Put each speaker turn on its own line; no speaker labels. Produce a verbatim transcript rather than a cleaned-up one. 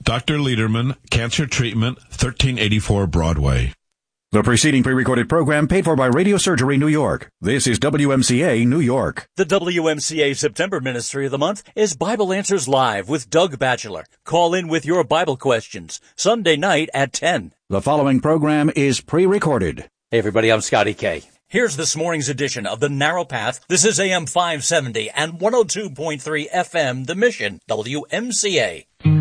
Doctor Lederman, Cancer Treatment, thirteen eighty-four Broadway.
The preceding pre-recorded program paid for by Radio Surgery New York. This is W M C A New York.
The W M C A September Ministry of the Month is Bible Answers Live with Doug Batchelor. Call in with your Bible questions. Sunday night at ten.
The following program is pre-recorded.
Hey everybody, I'm Scotty K. Here's this morning's edition of The Narrow Path. This is A M five seventy and one oh two point three F M, The Mission, W M C A.